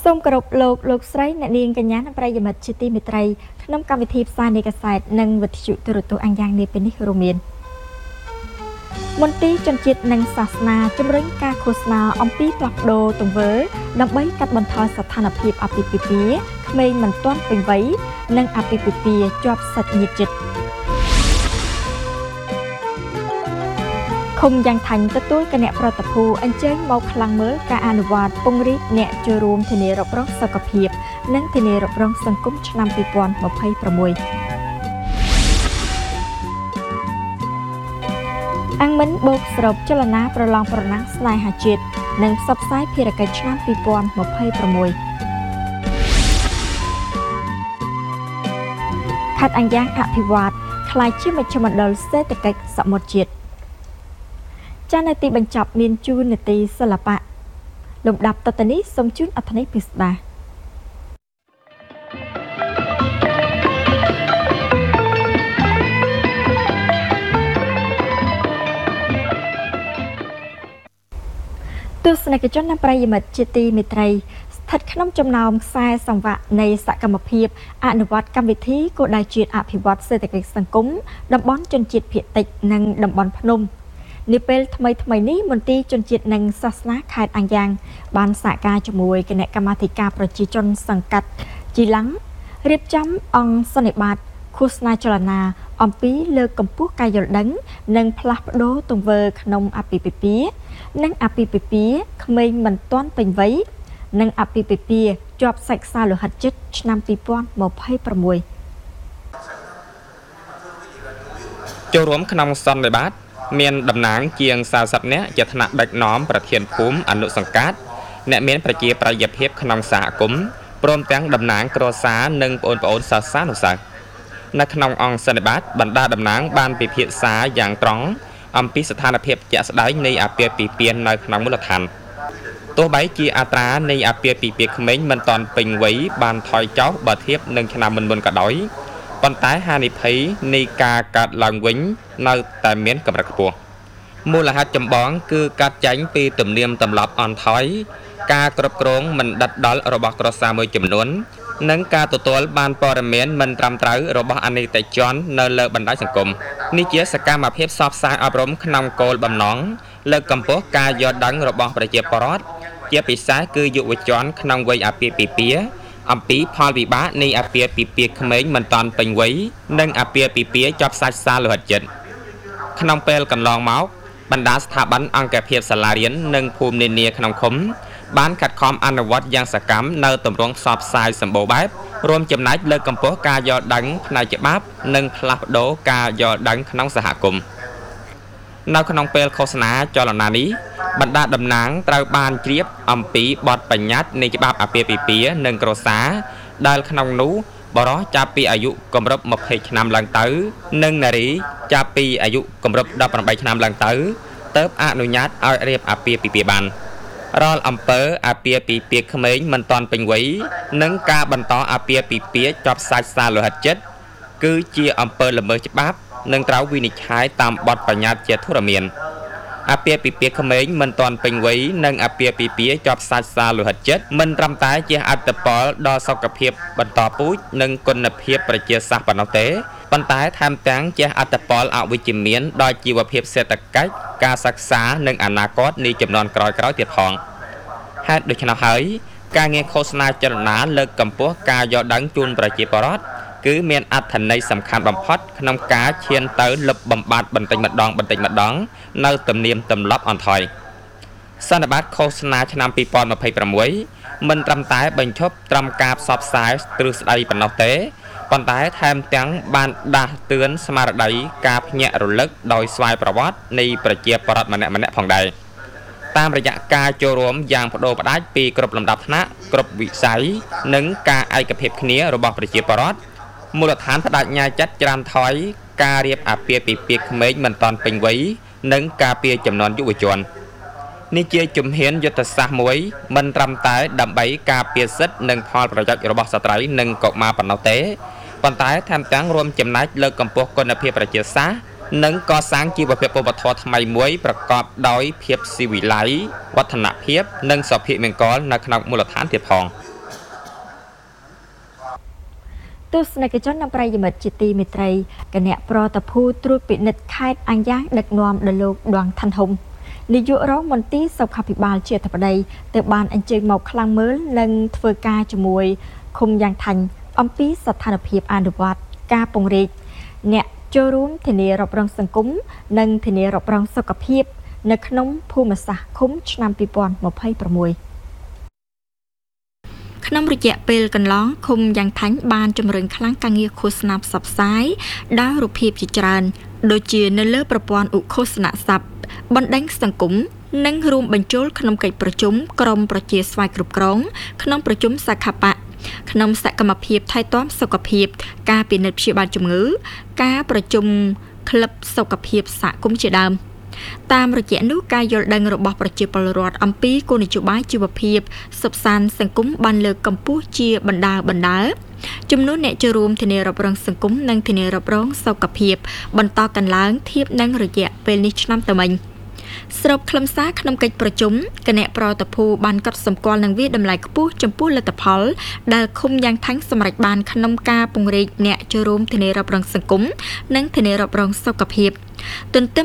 សូមគោរពលោកស្រីអ្នកនាងកញ្ញាប្រិយមិត្តជាទីមេត្រីក្នុងកម្មវិធីផ្សាយនៃកាសែតនិងវិទ្យុទូរទស្សន៍អង្គយ៉ាងនេះពេលនេះរួមមានមន្ទីរជនជាតិនិងសាសនាជំរុញការឃោសនាអំពីផ្លាស់ប្ដូរទង្វើដើម្បីកាត់បន្ថយស្ថានភាពអាពាហ៍ពិពាហ៍ក្មេងមិនទាន់ពេញវ័យនិងអាពាហ៍ពិពាហ៍ជាប់សាច់ញាតិជិតឃុំយ៉ាងថាញ់ទទួលគណៈប្រតិភូអញ្ជើញមកខ្លាំងមើលការអនុវត្តពង្រីកអ្នកចូលរួមធានារ៉ាប់រងសុខភាពនិងធានារ៉ាប់រងសង្គមឆ្នាំ2026អង្គមិនបូកស្រូបចលនាប្រឡងប្រណាំងស្នេហាជាតិនិងផ្សព្វផ្សាយភារកិច្ចឆ្នាំ2026ខេត្តអង្គរអភិវឌ្ឍក្លាយជាមជ្ឈមណ្ឌលសេដ្ឋកិច្ចសមុទ្រជាតិចានៅទីបញ្ចប់មានជួននាទីសិល្បៈលំដាប់តទៅនេះសូមជូនអត្ថន័យពិស្ដាទស្សនិកជននិងប្រិយមិត្តជាទីមេត្រីស្ថិតក្នុងចំណោមខ្សែសង្វាក់នៃសកម្មភាពអនុវត្តកម្មវិធីគោលដៅជាតិអភិវឌ្ឍសេដ្ឋកិច្ចសង្គមតំបន់ជនជាតិភាគតិចនិងតំបន់ភ្នំនាពេលថ្មីនេះមន្ទីរជនជាតិនិងសាសនាខេត្តអង្គរបានសហការជាមួយគណៈកម្មាធិការប្រជាជនសង្កាត់ជីឡាំងរៀបចំអង្គសន្និបាតឃោសនាចលនាអំពីលើកកម្ពស់ការយល់ដឹងនិងផ្លាស់ប្ដូរទង្វើក្នុងអាពាហ៍ពិពាហ៍និងអាពាហ៍ពិពាហ៍ក្មេងមិនទាន់ពេញវ័យនិងអាពាហ៍ពិពាហ៍ជាប់សាច់សាលោហិតចិត្តឆ្នាំ2026 ចូលរួមក្នុងសន្និបាតមានតំណាងជាង40នាក់ជាថ្នាក់ដឹកនាំប្រធានភូមិអនុសង្កាត់អ្នកមានប្រជាប្រិយភាពក្នុងសហគមន៍ព្រមទាំងតំណាងគ្រួសារនិងបងប្អូនសិស្សានុសិស្សនៅក្នុងអង្គសន្និបាតបណ្ដាតំណាងបានពិភាក្សាយ៉ាងត្រង់អំពីស្ថានភាពជាក់ស្ដែងនៃអាពាហ៍ពិពាហ៍នៅក្នុងមូលដ្ឋានទោះបីជាអត្រានៃអាពាហ៍ពិពាហ៍ក្មេងមិនទាន់ពេញវ័យបានថយចុះបើធៀបនឹងឆ្នាំមុនក៏ដោយប៉ុន្តែហានិភ័យនៃការកាត់ឡើងវិញនៅតែមានកម្រិតខ្ពស់មូលហេតុចម្បងគឺកាត់ចែងពីទំនៀមទម្លាប់អន់ថយការគ្រប់គ្រងមិនដិតដល់របស់គ្រួសារមួយចំនួននិងការទទួលបានព័ត៌មានមិនត្រឹមត្រូវរបស់អនិច្ចជននៅលើបណ្ដាញសង្គមនេះជាសកម្មភាពផ្សព្វផ្សាយអប់រំក្នុងគោលបំណងលើកកម្ពស់ការយល់ដឹងរបស់ប្រជាពលរដ្ឋជាពិសេសគឺយុវជនក្នុងវ័យអាពាហ៍ពិពាហ៍អំពីផលវិបាកនៃអាពាហ៍ពិពាហ៍ក្មេងមិនទាន់ពេញវ័យនិងអាពាហ៍ពិពាហ៍ជាប់សាច់សាលោហិតចិត្តក្នុងពេលកន្លងមកបណ្ដាស្ថាប័នអង្គភាពសាលារៀននិងភូមិនានាក្នុងឃុំបានខិតខំអនុវត្តយ៉ាងសកម្មនៅទម្រង់ផ្សព្វផ្សាយសម្បូរបែបរួមចំណែកលើកកម្ពស់ការយល់ដឹងផ្នែកច្បាប់និងផ្លាស់ប្ដូរការយល់ដឹងក្នុងសហគមន៍នៅក្នុងពេលឃោសនាចលនានេះបណ្ដាតំណាងត្រូវបានជ្រាបអំពីបទបញ្ញត្តិនៃច្បាប់អាពាហ៍ពិពាហ៍និងគ្រួសារដែលក្នុងនោះបរិសុទ្ធចាប់ពីអាយុគម្រប់20ឆ្នាំឡើងទៅនិងនារីចាប់ពីអាយុគម្រប់18ឆ្នាំឡើងទៅទើបអនុញ្ញាតឲ្យរៀបអាពាហ៍ពិពាហ៍បានរាល់អំពើអាពាហ៍ពិពាហ៍ក្មេងមិនទាន់ពេញវ័យនិងការបន្តអាពាហ៍ពិពាហ៍ជាប់សាច់សាលោហិតចិត្តគឺជាអំពើល្មើសច្បាប់និងត្រូវវិនិច្ឆ័យតាមបទបញ្ញត្តិជាធរមានអាពាហ៍ពិពាហ៍ក្មេងមិនទាន់ពេញវ័យនិងអាពាហ៍ពិពាហ៍ជាប់សាច់សាលោហិតចិត្តមិនត្រឹមតែជាអត្តពលដល់សុខភាពបន្តពូជនិងគុណភាពប្រជាសាស្ត្រប៉ុណ្ណោះទេប៉ុន្តែថែមទាំងជាអត្តពលអវិជ្ជមានដល់ជីវភាពសេដ្ឋកិច្ចការសិក្សានិងអនាគតនៃជំនាន់ក្រោយៗទៀតផងហេតុដូច្នោះហើយការងារឃោសនាចលនាលើកកម្ពស់ការយល់ដឹងជូនប្រជាពលរដ្ឋគឺមានអត្ថន័យសំខាន់បំផុតក្នុងការឈានទៅលុបបំបាត់បន្តិចម្ដងនៅទំនៀមទម្លាប់អន់ថយសន្និបាតឃោសនាឆ្នាំ2026មិនត្រឹមតែបញ្ឈប់ត្រឹមការផ្សព្វផ្សាយទ្រឹស្ដីប៉ុណ្ណោះទេប៉ុន្តែថែមទាំងបានដាស់តឿនស្មារតីការភ្ញាក់រលឹកដោយស្វ័យប្រវត្តិនៃប្រជាពលរដ្ឋម្នាក់ៗផងដែរតាមរយៈការចូលរួមយ៉ាងបដូរផ្ដាច់ពីគ្រប់លំដាប់ថ្នាក់គ្រប់វិស័យនិងការឯកភាពគ្នារបស់ប្រជាពលរដ្ឋមូលដ្ឋានបដិញ្ញាចិត្តច្រានថយការរៀបអាពាហ៍ពិពាហ៍ក្មេងមិនទាន់ពេញវ័យនិងការពារចំនួនយុវជននេះជាជំហានយុទ្ធសាស្ត្រមួយមិនត្រឹមតែដើម្បីការពារសិទ្ធិនិងផលប្រយោជន៍របស់ស្ត្រីនិងកុមារប៉ុណ្ណោះទេប៉ុន្តែថែមទាំងរួមចំណែកលើកកម្ពស់គុណភាពប្រជាសាស្ត្រនិងកសាងជីវភាពវប្បធម៌ថ្មីមួយប្រកបដោយភាពស៊ីវិល័យវឌ្ឍនភាពនិងសុភមង្គលនៅក្នុងមូលដ្ឋានទៀតផង។ទស្សនិកជននិងប្រិយមិត្តជាទីមេត្រីគណៈប្រតភូត្រួតពិនិត្យខេត្តអញ្យ៉ាងដឹកនាំដល់លោកដងឋានហុំនាយករងមន្ទីរសុខាភិបាលជាធិបតីទៅបានអញ្ជើញមកខ្លាំងមើលនិងធ្វើការជាមួយឃុំយ៉ាងថាញ់អំពីស្ថានភាពអនុវត្តការពង្រីកអ្នកចូលរួមធានារ៉ាប់រងសង្គមនិងធានារ៉ាប់រងសុខភាពនៅក្នុងភូមិសាស្ត្រឃុំឆ្នាំ2026ក្នុងរយៈពេលកន្លងឃុំយ៉ាងថាញ់បានជំរុញខ្លាំងការងារឃោសនាផ្សព្វផ្សាយដោយរូបភាពជាច្រើនដូចជានៅលើប្រព័ន្ធឧឃោសនស័ព្ទបណ្ដាញសង្គមនិងរួមបញ្ចូលក្នុងកិច្ចប្រជុំក្រុមប្រជាស្វ័យគ្រប់គ្រងក្នុងប្រជុំសាខាបៈក្នុងសកម្មភាពថែទាំសុខភាពការពិនិត្យព្យាបាលជំងឺការប្រជុំក្លឹបសុខភាពសហគមន៍ជាដើមតាមរយៈនោះការយល់ដឹងរបស់ប្រជាពលរដ្ឋអំពីគោលនយោបាយជីវភាពសុខសាន្តសង្គមបានលើកកម្ពស់ជាបណ្ដាចំនួនអ្នកចូលរួមធានារ៉ាប់រងសង្គមនិងធានារ៉ាប់រងសុខភាពបន្តកើនឡើងធៀបនឹងរយៈពេលនេះឆ្នាំទៅវិញស្របខ្លឹមសារក្នុងកិច្ចប្រជុំគណៈប្រតភូបានកត់សម្គាល់នឹងវាតម្លៃខ្ពស់ចំពោះលទ្ធផលដែលឃុំយ៉ាងថាញ់សម្រេចបានក្នុងការពង្រីកអ្នកចូលរួមធានារ៉ាប់រងសង្គមនិងធានារ៉ាប់រងសុខភាពទន្ទឹម